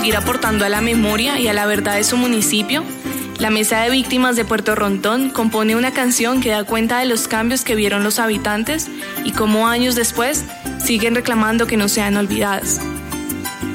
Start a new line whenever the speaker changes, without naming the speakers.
seguir aportando a la memoria y a la verdad de su municipio, la Mesa de Víctimas de Puerto Rontón compone una canción que da cuenta de los cambios que vieron los habitantes y cómo años después siguen reclamando que no sean olvidadas.